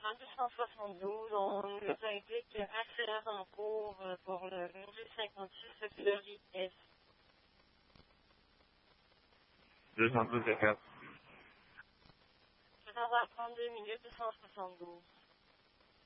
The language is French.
prendre 272. On nous indique accélère en cours pour le RG56 Fleury S. 212 4. Ça va prendre 2 minutes 272.